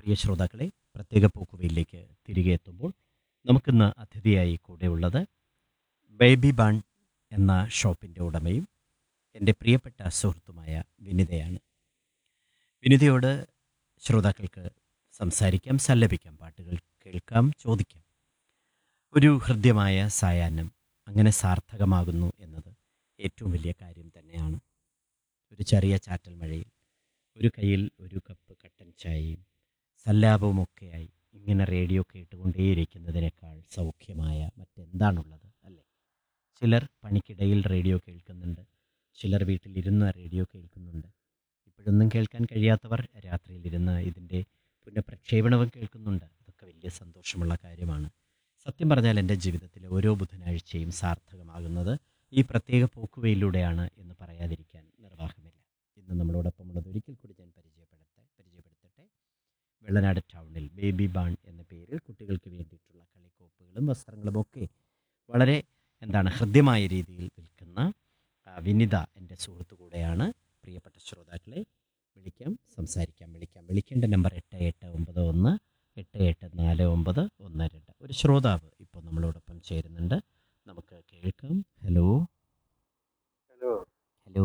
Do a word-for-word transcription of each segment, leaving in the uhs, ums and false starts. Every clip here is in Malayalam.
പ്രിയ ശ്രോതാക്കളെ, പ്രത്യേക പോക്കുവയിലേക്ക് തിരികെ എത്തുമ്പോൾ നമുക്കിന്ന് അതിഥിയായി കൂടെയുള്ളത് ബേബി ബാൺ എന്ന ഷോപ്പിൻ്റെ ഉടമയും എൻ്റെ പ്രിയപ്പെട്ട സുഹൃത്തുമായ വിനിതയാണ്. വിനിതയോട് ശ്രോതാക്കൾക്ക് സംസാരിക്കാം, സല്ലപിക്കാം, പാട്ടുകൾ കേൾക്കാം, ചോദിക്കാം. ഒരു ഹൃദ്യമായ സായാഹ്നം അങ്ങനെ സാർത്ഥകമാകുന്നു എന്നത് ഏറ്റവും വലിയ കാര്യം തന്നെയാണ്. ഒരു ചെറിയ ചാറ്റൽ മഴയിൽ ഒരു കയ്യിൽ ഒരു കപ്പ് കട്ടൻ ചായയും സല്ലാപവുമൊക്കെയായി ഇങ്ങനെ റേഡിയോ കേട്ടുകൊണ്ടേയിരിക്കുന്നതിനേക്കാൾ സൗഖ്യമായ മറ്റെന്താണുള്ളത്, അല്ലേ? ചിലർ പണിക്കിടയിൽ റേഡിയോ കേൾക്കുന്നുണ്ട്, ചിലർ വീട്ടിലിരുന്ന് റേഡിയോ കേൾക്കുന്നുണ്ട്. ഇപ്പോഴൊന്നും കേൾക്കാൻ കഴിയാത്തവർ രാത്രിയിലിരുന്ന് ഇതിൻ്റെ പുനഃപ്രക്ഷേപണവും കേൾക്കുന്നുണ്ട്. അതൊക്കെ വലിയ സന്തോഷമുള്ള കാര്യമാണ്. സത്യം പറഞ്ഞാൽ എൻ്റെ ജീവിതത്തിലെ ഓരോ ബുധനാഴ്ചയും സാർത്ഥകമാകുന്നത് ഈ പ്രത്യേക പോക്കുവയിലൂടെയാണ് എന്ന് പറയാതിരിക്കാൻ നിർവാഹമില്ല. ഇന്ന് നമ്മളോടൊപ്പമുള്ളത് ഒരിക്കൽ കൂടി ഞാൻ പരിചയപ്പെടുത്ത പരിചയപ്പെടുത്തട്ടെ വെള്ളനാട് ടൗണിൽ ബേബി ബാൺ എന്ന പേരിൽ കുട്ടികൾക്ക് വേണ്ടിയിട്ടുള്ള കളിക്കോപ്പുകളും വസ്ത്രങ്ങളും ഒക്കെ വളരെ എന്താണ് ഹൃദ്യമായ രീതിയിൽ വിൽക്കുന്ന ആ, വിനിത എൻ്റെ സുഹൃത്തു കൂടെയാണ്. പ്രിയപ്പെട്ട ശ്രോതാക്കളെ, വിളിക്കാം, സംസാരിക്കാം, വിളിക്കാം. വിളിക്കേണ്ട നമ്പർ എട്ട് എട്ട് ഒമ്പത് ഒന്ന് എട്ട് എട്ട് നാല് ഒമ്പത് ഒന്ന് രണ്ട്. ഒരു ശ്രോതാവ് ഇപ്പോൾ നമ്മളോടൊപ്പം ചേരുന്നുണ്ട്, നമുക്ക് കേൾക്കാം. ഹലോ ഹലോ ഹലോ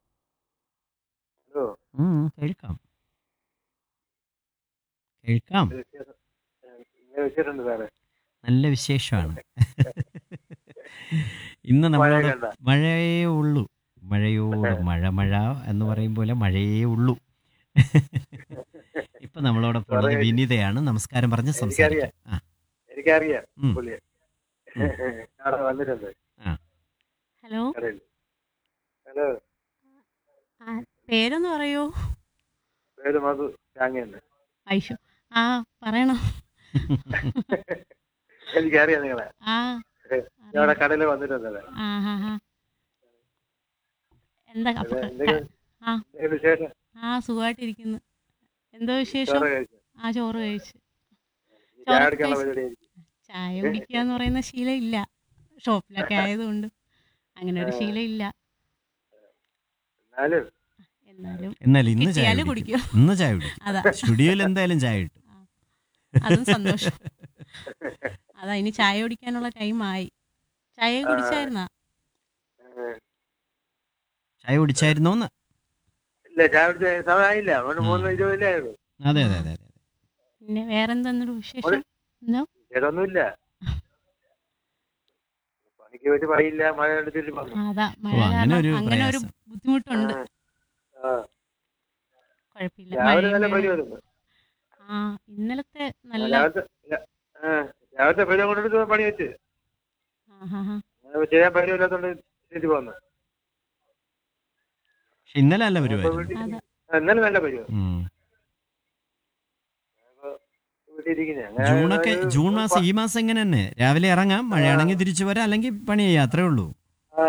ഹലോ ഉം, കേൾക്കാം കേൾക്കാം ഇത് വിശേഷം ഇങ്ങനെ വെച്ചിട്ടുണ്ട് സാറേ. നല്ല വിശേഷമാണ്. ഇന്ന് മഴ നമ്മളോട് കണ്ട മഴയേ ഉള്ളൂ, മഴയോട് മഴ മഴ എന്ന് പറയും പോലെ മഴയേ ഉള്ളൂ. ഇപ്പൊ നമ്മളോടൊപ്പം സാറേ, ഉള്ളത് വിനീതയാണ്. നമസ്കാരം പറഞ്ഞ് എനിക്കറിയാം സംസാരിക്കാം. ആ എനിക്കറിയാം ഉം, പുള്ളിയെ. ഉം, അവിടെ വന്നിട്ടുണ്ട് ആ ഹലോ. കടയിൽ. ഹലോ, ആ, പേരൊന്ന് പറയൂ. പേര് മധു ചാങ്ങയുണ്ട്. ഐഷു. ആ, പറയണോ? എനിക്കറിയാം നിങ്ങളെ. ആ, ഞാൻ അവിടെ അറിയാം. കടയിൽ വന്നിട്ടുണ്ട്. ആ ഹാ ഹാ. എന്താ അപ്പൊ ക- എന്തെങ്കിലും ക- ആ എന്തെങ്കിലും വിശേഷം? ആ സുഖമായിട്ടിരിക്കുന്നു. എന്തോ വിശേഷം? ചോറ് കഴിച്ചു? ആ, ചോറ് കഴിച്ചു. ഇനി ചായ ചോറൊക്കെ അടിക്കാനുള്ള കഴിച്ചു. പരിപാടി ആയിരിക്കും. ചായ കുടിക്കുക എന്ന് പറയുന്ന ശീലം ഇല്ല, ഷോപ്പിലൊക്കെ ആയതുകൊണ്ട് അങ്ങനെ ഒരു ശീലം ഇല്ല. എന്നാലും എന്നാലും എന്നാൽ ഇന്ന് ചായ കിട്ടിയാലും കുടിക്കും, കുടിക്കും. ഇന്ന് ചായ കുടിക്കും. അതാ, സ്റ്റുഡിയോയിൽ എന്തായാലും ചായ കിട്ടും. ആ, അതും സന്തോഷം. അതാ, ഇനി ചായ കുടിക്കാനുള്ള ടൈമായി. ചായ ആ, കുടിച്ചായിരുന്നാ? ഏ, ചായ കുടിച്ചായിരുന്നോന്ന്? ഇല്ല, ചായ കുടിച്ച സമയമായില്ല. അതുകൊണ്ട് ആ, മൂന്ന് ഇരുപതിലേ ആയിരുന്നു. അതെ ആ, അതെ അതെ അതെ. പിന്നെ വേറെന്തെന്നൊരു വിശേഷം? എന്തോ? ചേട്ടൊന്നുമില്ല, പണിക്ക് പോയിട്ട് പണിയില്ല, മഴ എടുത്തിട്ട് വന്നു. അതാ, ഓ, മഴ അങ്ങനെ കാരണം ഒരു അങ്ങനെ ഒരു പ്രയാസം. ബുദ്ധിമുട്ടുണ്ട്. ആ, കുഴപ്പമില്ല, രാവിലെ മഴയും നല്ല വേണം. പരിപാടിയുണ്ട്. ആ, ഇന്നലത്തെ ആ, നല്ല. രാവിലത്തെ ര- ആ, രാവിലത്തെ പരിപാടി കൊണ്ടെടുത്ത് പണി വെച്ച് ആ ഹാ ഹാ. അങ്ങനെ ചെയ്യാൻ പരിചയമില്ലാത്തോണ്ട് തിരിച്ചു പോന്നു. പക്ഷെ ഇന്നലെ നല്ല അപ്പൊ വരുമായിരുന്നു. വീട്ടിൽ അതാ. ആ, ഇന്നലെ നല്ല പരിപാടി. ഉം. അപ്പൊ വീട്ടിലിരിക്കുന്നേ അങ്ങനെ ജൂണൊക്കെ ഒരു- ജൂൺ ഒരു മാസം പ- ഈ മാസം ഇങ്ങനെ തന്നെ, രാവിലെ ഇറങ്ങാം, ആ, മഴയാണെങ്കിൽ തിരിച്ചു വരാം, അല്ലെങ്കിൽ പണി ചെയ്യാം, അത്രേ ഉള്ളൂ. ആ.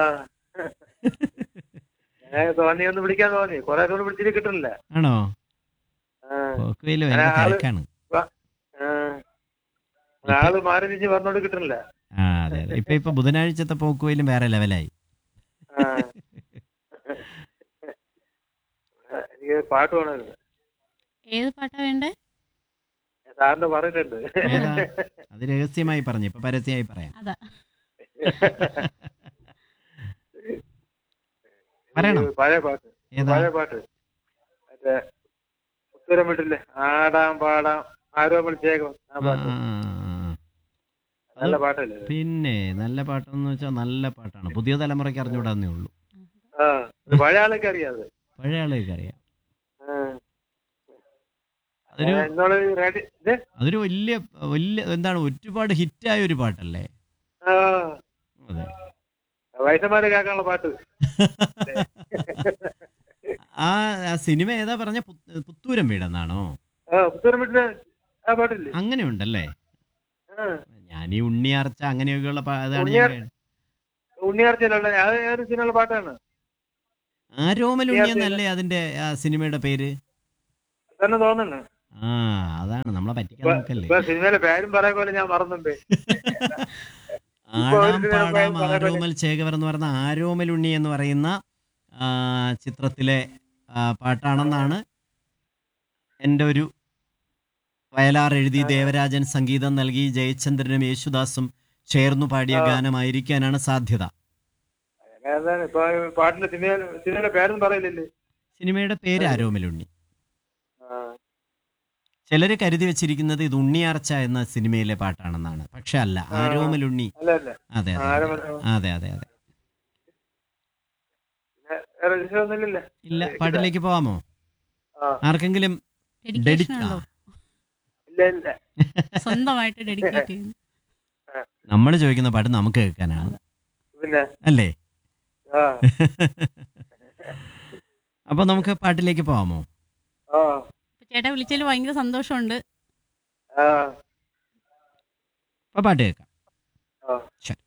ഞാൻ തോന്നി ഒന്ന് വിളിക്കാൻ തോന്നി, കൊറേ ദിവസം വിളിച്ചിട്ട് കിട്ടുന്നില്ല. ആണോ? ആ, പോക്കുവെയിൽ അങ്ങനെ ഭയങ്കര ആള് തിരക്കാണ് വ- ആ, ഇപ്പൊ. ആള് മാറി തിരിച്ച് പറഞ്ഞോണ്ട് കിട്ടുന്നില്ല. ആ അതെ അതെ, ഇപ്പൊ ഇപ്പൊ ബുധനാഴ്ചത്തെ പോക്കുവെയിലും വേറെ ലെവലായി. ആ, എനിക്ക് പാട്ട് വേണമായിരുന്നു. ഏത് പാട്ടാ വേണ്ടേ? ഞാൻ സാറിന് പറഞ്ഞിട്ടുണ്ട്. ഏതാ? ആ, അത് രഹസ്യമായി പറഞ്ഞു, ഇപ്പൊ പരസ്യമായി പറയാം. അതാ. എനിക്ക് പറയണം. പഴയ പാട്ട് ഏതാ? പഴയ പാട്ട് മറ്റേ ഉത്തരം വിട്ടില്ലേ, ആടാം പാടാം ആരോമൽ ചേകം, ആ ആ പാട്ട് ആ ആ, ആ. അത് നല്ല പാട്ടല്ലേ അത്? പിന്നെ നല്ല പാട്ടെന്ന് വെച്ചാൽ നല്ല പാട്ടാണ്, പുതിയ തലമുറയ്ക്ക് അറിഞ്ഞുകൂടാന്നേ ഉള്ളൂ. ആ, ഇത് പഴയ ആളൊക്കെ അറിയാം അത്. പഴയ ആളുകൾക്ക് അറിയാം. ആ, അതൊരു ഞാൻ ഇന്നോട് റെഡി ഇത് അതൊരു വലിയ വലിയ എന്താണ്, ഒരുപാട് ഹിറ്റായ ഒരു പാട്ടല്ലേ? ആ, അതെ. വയസ്സന്മാരെ കേൾക്കാനുള്ള പാട്ട്. ആ ആ സിനിമ ഏതാ പറഞ്ഞ? പുത്തൂരം വീടെന്നാണോ? ആ, ഉത്തരം വിട്ടില് ആ പാട്ടില്ലേ? അങ്ങനെ ഉണ്ടല്ലേ. ആ, ഞാൻ ഈ ഉണ്ണിയാർച്ച അങ്ങനെയൊക്കെയുള്ള പാ- അതാണ് ഞാൻ ഉണ്ണിയാർ കേട്ടത്. ഉണ്ണിയാർച്ചയിലുള്ള അത് ഏത് സിനിമയുള്ള പാട്ടാണ്? ആരോമൽ ഉണ്ണി ഉണ്ണിയാർച്ച എന്നല്ലേ അതിന്റെ ആ സിനിമയുടെ പേര്? തന്നെ തോന്നുന്നു. ആ അതാണ്, നമ്മളെ പറ്റിക്കാൻ ഇപ്പൊ നോക്കല്ലേ. ഇപ്പൊ സിനിമയിലെ പേരും പറയാൻ പോലെ ഞാൻ മറന്നുണ്ട്. ഇപ്പൊ ഒരു ആടാം സിനിമ പാടാം പേരും പറയാൻ പോലെ. ആരോമൽ ചേകവർ എന്ന് പറയുന്ന ആരോമൽ ഉണ്ണി എന്ന് പറയുന്ന ആ, ചിത്രത്തിലെ ആ, പാട്ടാണെന്നാണ് എൻ്റെ ഒരു വയലാർ എഴുതി ആ. ദേവരാജൻ സംഗീതം നൽകി ജയചന്ദ്രനും യേശുദാസും ചേർന്നു പാടിയ ആ. ഗാനമായിരിക്കാനാണ് സാധ്യത. അതാണ് ഇപ്പൊ പാട്ടിന്റെ സിനിമ സിനിമയുടെ പേരൊന്നും പറയില്ലല്ലേ. സിനിമയുടെ പേര് അതെ. ആരോമലുണ്ണി. ആ ചിലര് കരുതി വെച്ചിരിക്കുന്നത് ഇത് ഉണ്ണിയാർച്ച എന്ന സിനിമയിലെ പാട്ടാണെന്നാണ്. പക്ഷെ അല്ല, ആ. ആരോമലുണ്ണി. അല്ല അല്ല അതെ അതെ ആരും അതെ അതെ അതെ അതെ. വേറെ വിഷയമൊന്നുമില്ലല്ലേ. ഇല്ല, പാട്ടിലേക്ക് പോവാമോ? ആ ആർക്കെങ്കിലും ഡെഡിക്കേഷൻ ഡെഡിക്ക ഉണ്ടോ? ഇല്ല ഇല്ല. സ്വന്തമായിട്ട് ഡെഡിക്കേറ്റ് ചെയ്യുന്നു. നമ്മൾ ചോദിക്കുന്ന പാട്ട് നമുക്ക് കേൾക്കാനാണ്, പിന്നെ അല്ലേ? ആ അപ്പൊ നമുക്ക് പാട്ടിലേക്ക് പോവാമോ? ആ ചേട്ടാ വിളിച്ചതിൽ ഭയങ്കര സന്തോഷമുണ്ട്. ആ അപ്പൊ പാട്ട് കേൾക്കാം. ആ ശരി.